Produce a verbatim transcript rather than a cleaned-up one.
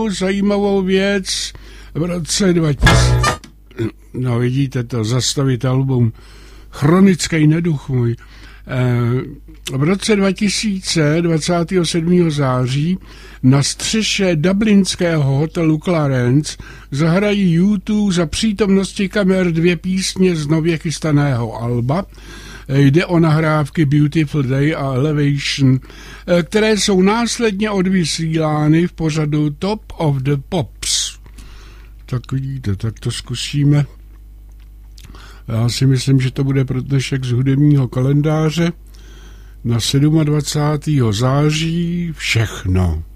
zajímavou věc. V roce dva tisíce... No vidíte to, zastavit album. Chronický neduch můj. V roce dva tisíce, dvacátého sedmého září, na střeše dublinského hotelu Clarence zahrají U dva za přítomnosti kamer dvě písně z nově chystaného alba. Jde o nahrávky Beautiful Day a Elevation, které jsou následně odvysílány v pořadu Top of the Pops. Tak vidíte, tak to zkusíme. Já si myslím, že to bude pro dnešek z hudebního kalendáře na dvacátého sedmého září všechno.